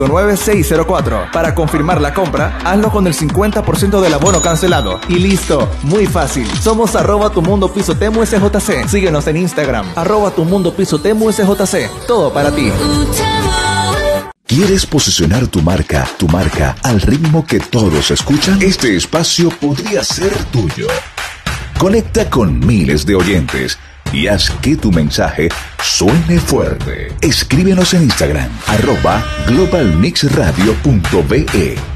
9604. Para confirmar la compra, hazlo con el 50% del abono cancelado. Y listo, muy fácil. Somos @tumundopisotemu_sjc. Síguenos en Instagram, @tumundopisotemu_sjc. Todo para ti. ¿Quieres posicionar tu marca al ritmo que todos escuchan? Este espacio podría ser tuyo. Conecta con miles de oyentes y haz que tu mensaje suene fuerte. Escríbenos en Instagram, @globalmixradio.be.